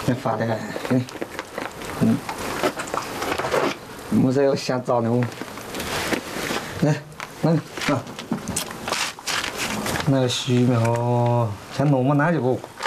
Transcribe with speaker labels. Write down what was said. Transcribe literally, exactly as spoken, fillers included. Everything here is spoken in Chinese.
Speaker 1: 发的，嗯，嗯，没事要瞎找的哦。来，那个啊，那个须苗，像那么难就不。